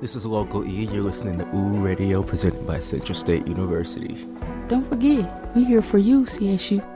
This is Local E, and you're listening to OO Radio presented by Central State University. Don't forget, we're here for you, CSU.